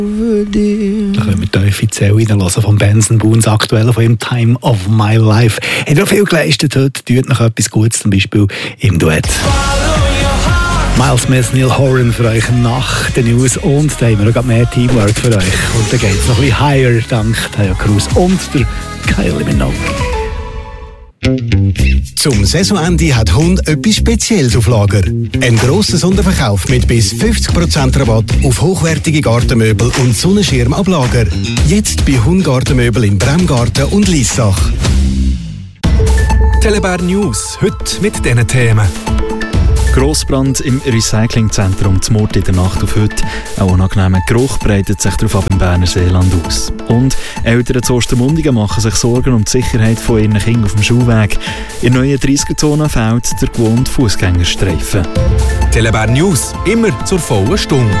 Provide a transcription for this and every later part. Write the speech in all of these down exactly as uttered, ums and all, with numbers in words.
Da können wir offiziell reinhören von Benson Boones aktuell von ihm «Time of My Life». Er hat auch viel geleistet heute, tut noch etwas Gutes, zum Beispiel im Duett. Miles Smith, Neil Horan für euch nach den News und da haben wir noch mehr Teamwork für euch. Und dann geht es noch ein bisschen higher, dank Tayo Cruz und der Kylie Minogue. Zum Saisonende hat Hund etwas Spezielles auf Lager. Ein grosser Sonderverkauf mit bis fünfzig Prozent Rabatt auf hochwertige Gartenmöbel und Sonnenschirm ab Lager. Jetzt bei Hund Gartenmöbel in Bremgarten und Liessach. Telebär News, heute mit diesen Themen. Grossbrand im Recyclingzentrum zum Mord in der Nacht auf heute. Auch ein unangenehmer Geruch breitet sich darauf ab im Berner Seeland aus. Und Eltern zu Ostermundigen machen sich Sorgen um die Sicherheit von ihren Kindern auf dem Schulweg. In der neuen dreißiger-Zone fehlt der gewohnte Fußgängerstreifen. Telebär News, immer zur vollen Stunde.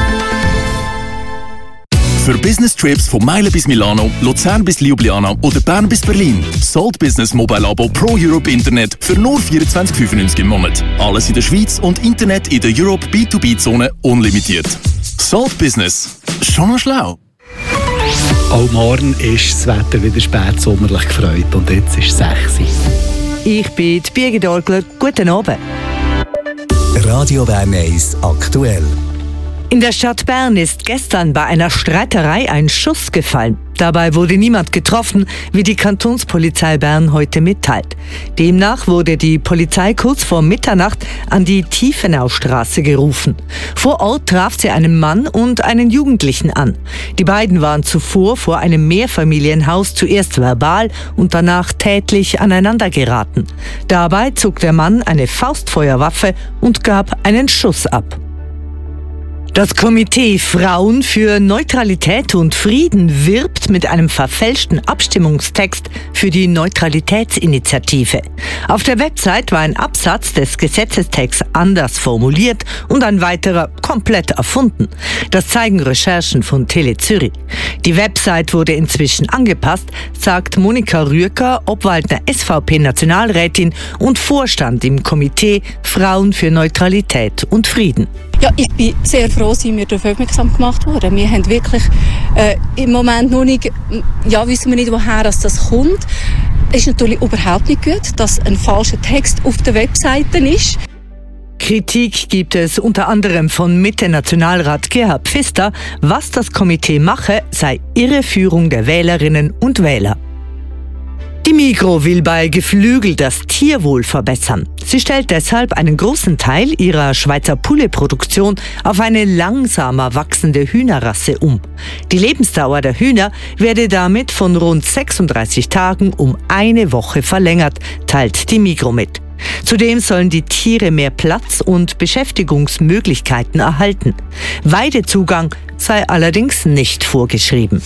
Für Business-Trips von Meilen bis Milano, Luzern bis Ljubljana oder Bern bis Berlin. Salt Business Mobile Abo Pro Europe Internet für nur vierundzwanzig fünfundneunzig im Monat. Alles in der Schweiz und Internet in der Europe B zwei B-Zone unlimitiert. Salt Business. Schon mal schlau. Auch morgen ist das Wetter wieder spätsommerlich gefreut und jetzt ist es sechs Uhr. Ich bin die Birgit Orgler. Guten Abend. Radio Bern eins aktuell. In der Stadt Bern ist gestern bei einer Streiterei ein Schuss gefallen. Dabei wurde niemand getroffen, wie die Kantonspolizei Bern heute mitteilt. Demnach wurde die Polizei kurz vor Mitternacht an die Tiefenaustraße gerufen. Vor Ort traf sie einen Mann und einen Jugendlichen an. Die beiden waren zuvor vor einem Mehrfamilienhaus zuerst verbal und danach tätlich aneinander geraten. Dabei zog der Mann eine Faustfeuerwaffe und gab einen Schuss ab. Das Komitee Frauen für Neutralität und Frieden wirbt mit einem verfälschten Abstimmungstext für die Neutralitätsinitiative. Auf der Website war ein Absatz des Gesetzestexts anders formuliert und ein weiterer komplett erfunden. Das zeigen Recherchen von Tele Zürich. Die Website wurde inzwischen angepasst, sagt Monika Rüecker, Obwaldner S V P-Nationalrätin und Vorstand im Komitee Frauen für Neutralität und Frieden. Ja, ich bin sehr froh, dass wir darauf aufmerksam gemacht wurden. Wir haben wirklich äh, im Moment noch nicht, ja, wissen wir nicht, woher das, das kommt. Es ist natürlich überhaupt nicht gut, dass ein falscher Text auf der Webseite ist. Kritik gibt es unter anderem von Mitte-Nationalrat Gerhard Pfister. Was das Komitee mache, sei Irreführung der Wählerinnen und Wähler. Die Migros will bei Geflügel das Tierwohl verbessern. Sie stellt deshalb einen großen Teil ihrer Schweizer Poulet-Produktion auf eine langsamer wachsende Hühnerrasse um. Die Lebensdauer der Hühner werde damit von rund sechsunddreißig Tagen um eine Woche verlängert, teilt die Migros mit. Zudem sollen die Tiere mehr Platz und Beschäftigungsmöglichkeiten erhalten. Weidezugang sei allerdings nicht vorgeschrieben.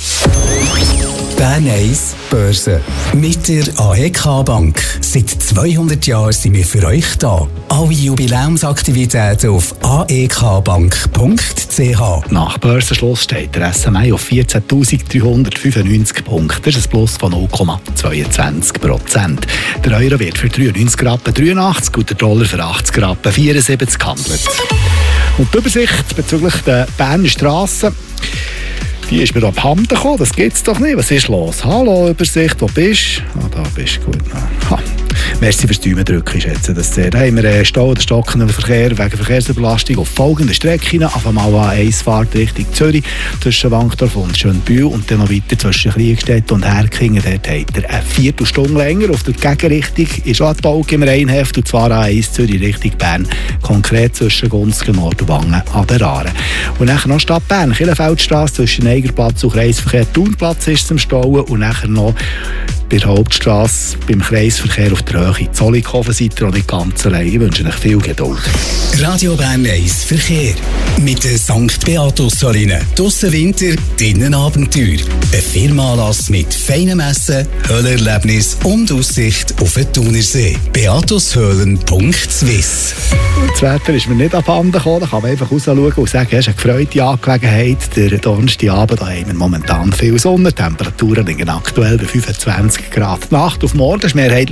Bern eins Börse mit der A E K Bank. Seit zweihundert Jahren sind wir für euch da. Alle Jubiläumsaktivitäten auf a e k bank punkt c h. Nach Börsenschluss steht der S M I auf vierzehntausenddreihundertfünfundneunzig Punkte. Das ist ein Plus von null Komma zweiundzwanzig Prozent. Der Euro wird für dreiundneunzig Rappen dreiundachtzig und der Dollar für achtzig Rappen vierundsiebzig gehandelt. Und die Übersicht bezüglich der Berner Strassen, die ist mir abhanden gekommen, das gibt's doch nicht. Was ist los? Hallo, Übersicht, wo bist du? Ah, da bist du, gut. Ha. Merci fürs Daumen drücken, ich schätze das sehr. Da haben wir einen Stau oder stockenden Verkehr wegen Verkehrsüberlastung auf folgenden Strecken. Auf einmal A eins Fahrt Richtung Zürich, zwischen Wankdorf und Schönbühl und dann noch weiter zwischen Kriegstedt und Herkingen. Dort hat er eine Viertelstunde länger. Auf der Gegenrichtung ist auch ein Tag im Rheinheft, und zwar A eins Zürich Richtung Bern, konkret zwischen Gunzgen, Nord und Wangen an der Aare. Und nachher noch Stadt Bern, Kirchenfeldstrasse zwischen Eigerplatz und Kreisverkehr Thunplatz ist zum Stauen und nachher noch bei der Hauptstrasse beim Kreisverkehr auf der Höhe Zollikofen seid ihr noch nicht ganz allein. Ich wünsche euch viel Geduld. Radio Bern eins Verkehr mit der Sankt Beatus-Saline. Draussen Winter, drinnen Abenteuer. Ein Firmenanlass mit feinem Essen, Höhlerlebnis und Aussicht auf den Thunersee. beatushöhlen punkt swiss. Das Wetter ist mir nicht abhanden gekommen. Da kann man einfach rausschauen und sagen, es ist eine gefreute Angelegenheit. Der Donnerstagabend, da haben wir momentan viel Sonne. Die Temperaturen liegen aktuell bei fünfundzwanzig Grad. Die Nacht auf morgen ist mehrheitlich eine klare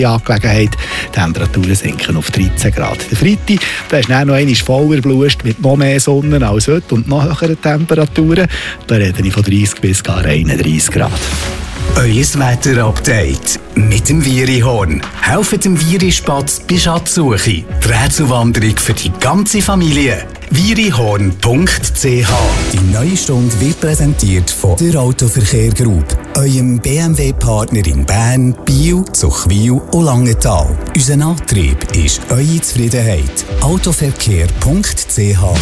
neue Angelegenheit. Die Temperaturen sinken auf dreizehn Grad. Der Freitag, da ist dann noch einmal voller Blust mit noch mehr Sonne als heute und noch höheren Temperaturen. Da rede ich von dreißig bis gar einunddreißig Grad. Euer Wetter-Update mit dem Virihorn. Helft dem Virispatz bei Schatzsuche. Die Rätselwanderung für die ganze Familie. virihorn punkt c h. Die neue Stunde wird präsentiert von der Autoverkehr Group, eurem B M W-Partner in Bern, Biel, Zuchwil und Langenthal. Unser Antrieb ist eure Zufriedenheit. autoverkehr punkt c h.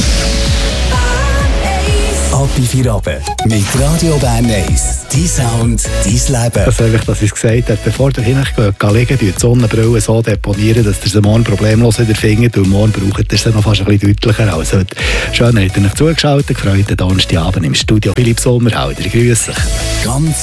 Ab vier Abend mit Radio Bern eins. Dein Sound, dein Leben. Das soll ich, dass ich es gesagt habe. Bevor ihr hinten liegen, die Sonnenbrille so deponieren, dass ihr sie morgen problemlos wieder findet. Und morgen braucht ihr sie noch fast ein bisschen deutlicher als heute. Schön, habt ihr euch zugeschaltet. Gefreut, Donnerstagabend im Studio. Philipp Sommerhalder, grüß dich. Ganz